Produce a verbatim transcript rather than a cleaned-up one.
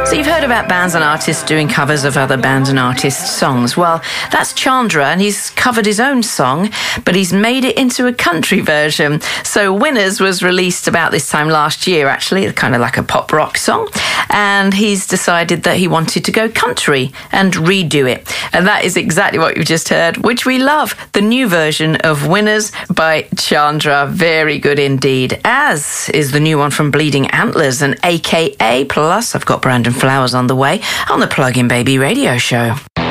So you've heard about bands and artists doing covers of other bands and artists' songs. Well, that's Chandra, and he's covered his own song, but he's made it into a country version. So Winners was released about this time last year, actually, kind of like a pop rock song. And he's decided that he wanted to go country and redo it. And that is exactly what you've just heard, which we love. The new version of Winners by Chandra. Very good indeed. As is the new one from Bleeding Antlers and A K A. Plus, I've got Brandon Flowers on the way on the Plug-in Baby radio show.